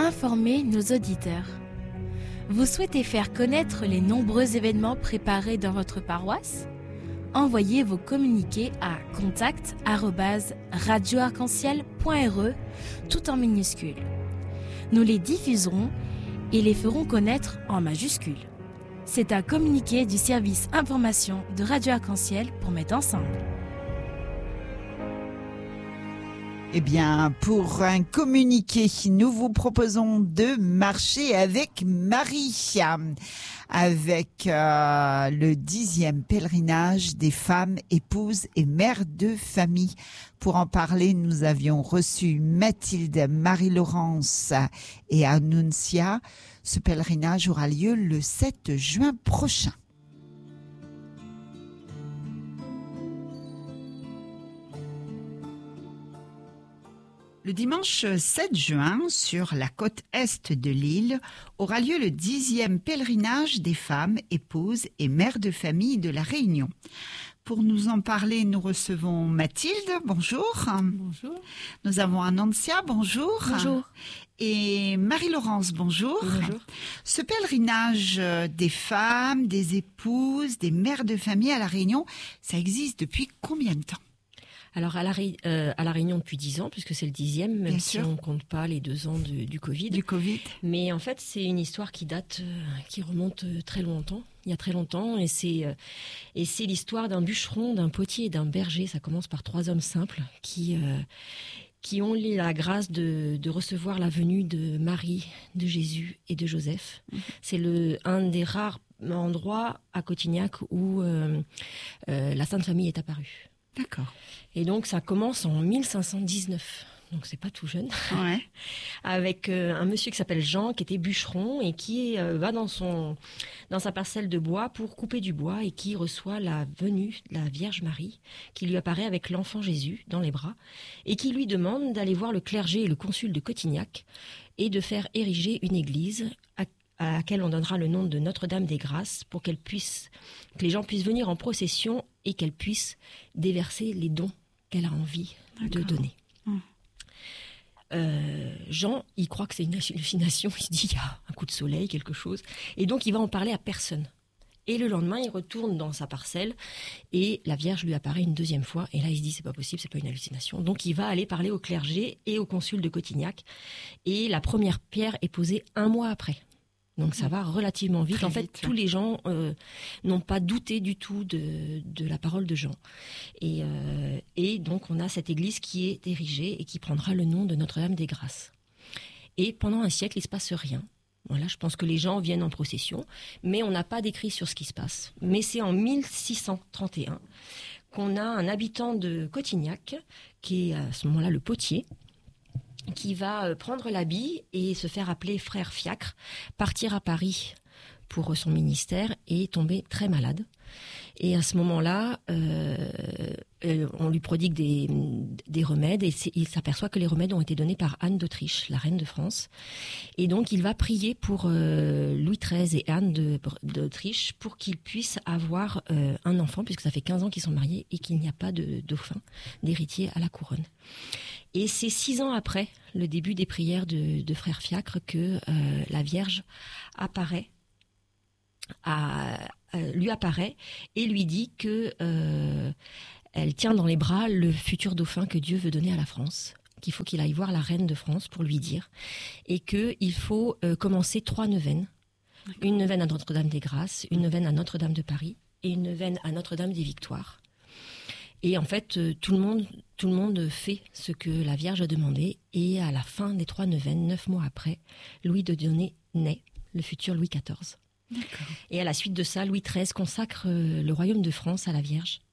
informer nos auditeurs. Vous souhaitez faire connaître les nombreux événements préparés dans votre paroisse ? Envoyez vos communiqués à contact@radioarc-en-ciel.re tout en minuscules. Nous les diffuserons et les ferons connaître en majuscules. C'est un communiqué du service information de Radio Arc-en-Ciel pour mettre ensemble. Eh bien, pour un communiqué, nous vous proposons de marcher avec Marie, avec le 10e pèlerinage des femmes, épouses et mères de famille. Pour en parler, nous avions reçu Mathilde, Marie-Laurence et Annoncia. Ce pèlerinage aura lieu le 7 juin prochain. Le dimanche 7 juin, sur la côte est de l'île, aura lieu le 10e pèlerinage des femmes, épouses et mères de famille de la Réunion. Pour nous en parler, nous recevons Mathilde, bonjour. Bonjour. Nous avons Annoncia, bonjour. Bonjour. Et Marie-Laurence, bonjour. Bonjour. Ce pèlerinage des femmes, des épouses, des mères de famille à la Réunion, ça existe depuis combien de temps ? Alors à la Réunion depuis 10 ans, puisque c'est le 10e, même Bien si sûr. on ne compte pas les 2 ans du Covid. Du Covid. Mais en fait, c'est une histoire qui date, qui remonte très longtemps. Il y a très longtemps, et c'est l'histoire d'un bûcheron, d'un potier et d'un berger. Ça commence par 3 hommes simples qui ont eu la grâce de recevoir la venue de Marie, de Jésus et de Joseph. C'est un des rares endroits à Cotignac où la Sainte Famille est apparue. D'accord. Et donc ça commence en 1519, donc c'est pas tout jeune, Ouais. avec un monsieur qui s'appelle Jean, qui était bûcheron et qui va dans sa parcelle de bois pour couper du bois et qui reçoit la venue de la Vierge Marie, qui lui apparaît avec l'enfant Jésus dans les bras et qui lui demande d'aller voir le clergé et le consul de Cotignac et de faire ériger une église à laquelle on donnera le nom de Notre-Dame des Grâces pour que les gens puissent venir en procession et qu'elle puisse déverser les dons qu'elle a envie de donner. Jean, il croit que c'est une hallucination, il se dit il y a un coup de soleil, quelque chose, et donc il va en parler à personne. Et le lendemain, il retourne dans sa parcelle et la Vierge lui apparaît une 2e fois. Et là, il se dit c'est pas possible, c'est pas une hallucination. Donc il va aller parler au clergé et au consul de Cotignac. Et la première pierre est posée 1 mois après. Donc ça va relativement vite. Très en fait, vite. tous les gens n'ont pas douté du tout de la parole de Jean. Et donc on a cette église qui est érigée et qui prendra le nom de Notre-Dame des Grâces. Et pendant un siècle, il se passe rien. Voilà, je pense que les gens viennent en procession, mais on n'a pas d'écrit sur ce qui se passe. Mais c'est en 1631 qu'on a un habitant de Cotignac, qui est à ce moment-là le potier, qui va prendre l'habit et se faire appeler frère Fiacre, partir à Paris pour son ministère et tomber très malade. Et à ce moment-là, on lui prodigue des remèdes et il s'aperçoit que les remèdes ont été donnés par Anne d'Autriche, la reine de France. Et donc il va prier pour Louis XIII et Anne d'Autriche pour qu'ils puissent avoir un enfant, puisque ça fait 15 ans qu'ils sont mariés et qu'il n'y a pas de dauphin, d'héritier à la couronne. Et c'est 6 ans après le début des prières de frère Fiacre que la Vierge lui apparaît et lui dit que elle tient dans les bras le futur dauphin que Dieu veut donner à la France, qu'il faut qu'il aille voir la reine de France pour lui dire, et qu'il faut commencer 3 neuvaines. D'accord. Une neuvaine à Notre-Dame des Grâces, une neuvaine à Notre-Dame de Paris et une neuvaine à Notre-Dame des Victoires. Et en fait, tout le monde fait ce que la Vierge a demandé. Et à la fin des 3 neuvaines, 9 mois après, Louis de Dionée naît, le futur Louis XIV. D'accord. Et à la suite de ça, Louis XIII consacre le royaume de France à la Vierge.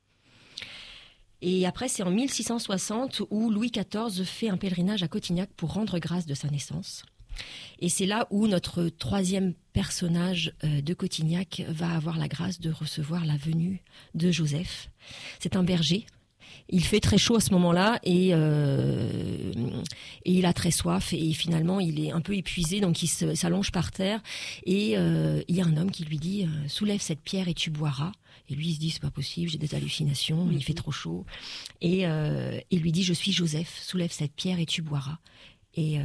Et après, c'est en 1660 où Louis XIV fait un pèlerinage à Cotignac pour rendre grâce de sa naissance. Et c'est là où notre 3e personnage de Cotignac va avoir la grâce de recevoir la venue de Joseph. C'est un berger. Il fait très chaud à ce moment-là et il a très soif et finalement il est un peu épuisé, donc il s'allonge par terre et il y a un homme qui lui dit « Soulève cette pierre et tu boiras ». Et lui il se dit « C'est pas possible, j'ai des hallucinations, il fait trop chaud ». Et il lui dit « Je suis Joseph, soulève cette pierre et tu boiras ». Et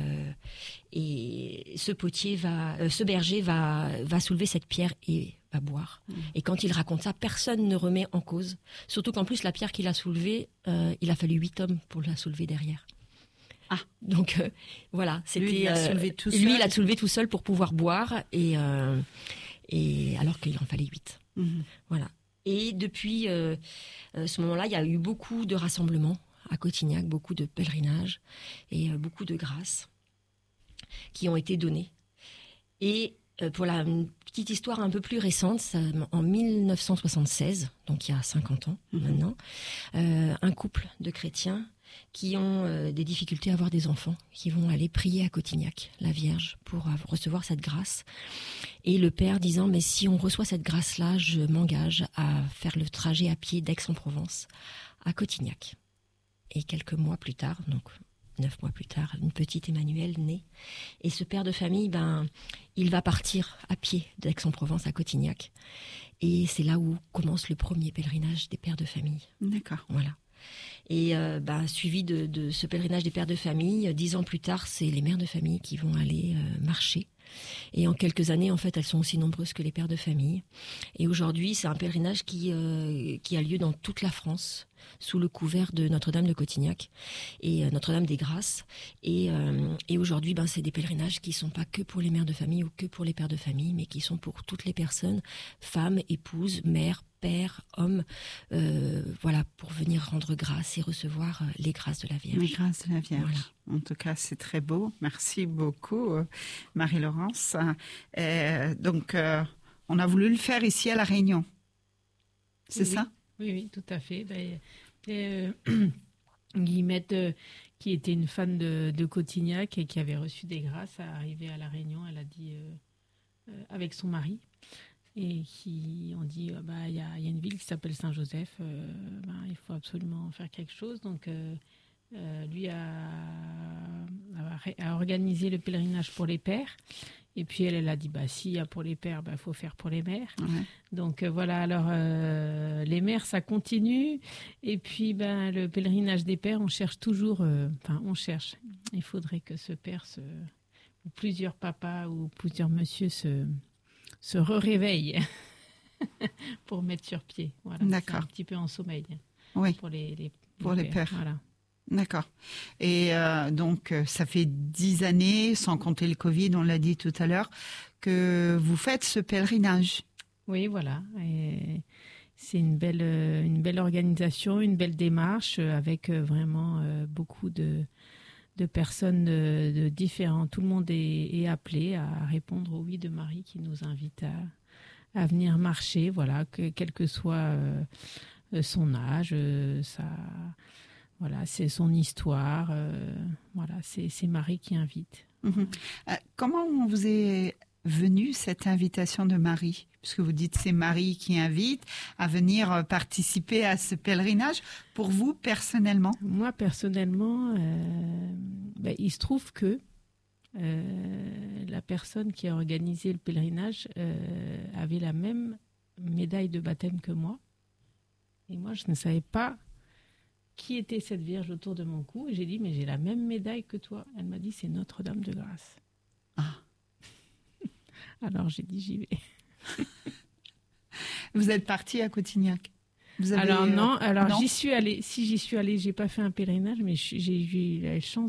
ce berger va soulever cette pierre et va boire. Et quand il raconte ça, personne ne remet en cause. Surtout qu'en plus, la pierre qu'il a soulevée, il a fallu 8 hommes pour la soulever derrière. Ah. Donc voilà, c'était lui, il l'a soulevé tout seul. Lui, il l'a soulevé tout seul pour pouvoir boire, et alors qu'il en fallait 8. Voilà. Et depuis ce moment-là, il y a eu beaucoup de rassemblements à Cotignac, beaucoup de pèlerinages et beaucoup de grâces qui ont été données. Et pour une petite histoire un peu plus récente, en 1976, donc il y a 50 ans maintenant, un couple de chrétiens qui ont des difficultés à avoir des enfants, qui vont aller prier à Cotignac, la Vierge, pour recevoir cette grâce. Et le père disant, mais si on reçoit cette grâce-là, je m'engage à faire le trajet à pied d'Aix-en-Provence à Cotignac. Et quelques mois plus tard, donc 9 mois plus tard, une petite Emmanuelle naît. Et ce père de famille, il va partir à pied d'Aix-en-Provence à Cotignac. Et c'est là où commence le premier pèlerinage des pères de famille. D'accord. Voilà. Et suivi de ce pèlerinage des pères de famille, 10 ans plus tard, c'est les mères de famille qui vont aller marcher. Et en quelques années, en fait, elles sont aussi nombreuses que les pères de famille. Et aujourd'hui, c'est un pèlerinage qui a lieu dans toute la France, sous le couvert de Notre-Dame de Cotignac et Notre-Dame des Grâces. Et aujourd'hui, c'est des pèlerinages qui ne sont pas que pour les mères de famille ou que pour les pères de famille, mais qui sont pour toutes les personnes, femmes, épouses, mères, pères, hommes, pour venir rendre grâce et recevoir les grâces de la Vierge. Les grâces de la Vierge. Voilà. En tout cas, c'est très beau. Merci beaucoup, Marie-Laurence. Donc, on a voulu le faire ici à La Réunion. C'est ça? Oui, tout à fait. Guillemette, qui était une fan de Cotignac et qui avait reçu des grâces, à arriver à La Réunion, elle a dit, avec son mari, et qui ont dit, y a une ville qui s'appelle Saint-Joseph, il faut absolument faire quelque chose. Donc, lui a organisé le pèlerinage pour les pères. Et puis elle a dit, s'il y a pour les pères, faut faire pour les mères. Ouais. Donc voilà, alors les mères, ça continue. Et puis le pèlerinage des pères, on cherche toujours, il faudrait que ce père, ou plusieurs papas ou plusieurs messieurs se réveillent pour mettre sur pied. Voilà. D'accord. C'est un petit peu en sommeil. Oui. Pour les pères. Voilà. D'accord. Et donc, ça fait 10 années, sans compter le Covid, on l'a dit tout à l'heure, que vous faites ce pèlerinage. Oui, voilà. Et c'est une belle organisation, une belle démarche, avec vraiment beaucoup de personnes de différents. Tout le monde est appelé à répondre au oui de Marie qui nous invite à venir marcher, voilà, quel que soit son âge, voilà, c'est son histoire. Voilà, c'est Marie qui invite. Comment vous est venue cette invitation de Marie? Puisque vous dites c'est Marie qui invite à venir participer à ce pèlerinage. Pour vous, personnellement? Moi, personnellement, il se trouve que la personne qui a organisé le pèlerinage avait la même médaille de baptême que moi. Et moi, je ne savais pas qui était cette Vierge autour de mon cou. Et j'ai dit, mais j'ai la même médaille que toi. Elle m'a dit, c'est Notre-Dame de Grâce. Ah. Alors j'ai dit, j'y vais. Vous êtes partie à Cotignac? Alors non, j'y suis allée. Si j'y suis allée, j'ai pas fait un pèlerinage, mais j'ai eu la chance